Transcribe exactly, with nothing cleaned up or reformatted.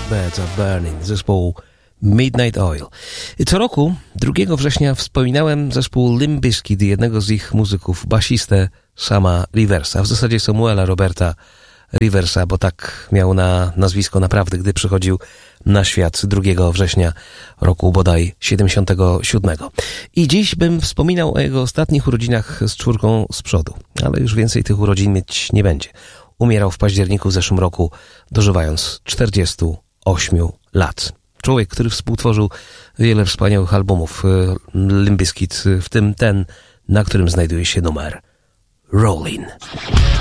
Birds Are Burning zespołu Midnight Oil. Co roku, drugiego września, wspominałem zespół Limp Bizkit i jednego z ich muzyków, basistę Sama Riversa, w zasadzie Samuela Roberta Riversa, bo tak miał na nazwisko naprawdę, gdy przychodził na świat drugiego września roku bodaj siedemdziesiątego siódmego. I dziś bym wspominał o jego ostatnich urodzinach z czwórką z przodu, ale już więcej tych urodzin mieć nie będzie. Umierał w październiku w zeszłym roku, dożywając czterdziestu ośmiu lat. Człowiek, który współtworzył wiele wspaniałych albumów Limp Bizkit, w tym ten, na którym znajduje się numer Rollin'.